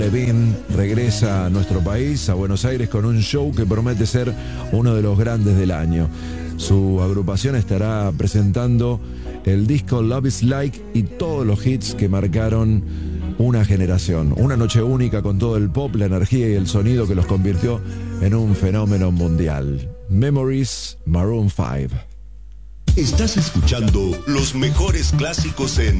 Levine regresa a nuestro país, a Buenos Aires, con un show que promete ser uno de los grandes del año. Su agrupación estará presentando el disco Love is Like y todos los hits que marcaron una generación. Una noche única con todo el pop, la energía y el sonido que los convirtió en un fenómeno mundial. Memories, Maroon 5. Estás escuchando los mejores clásicos en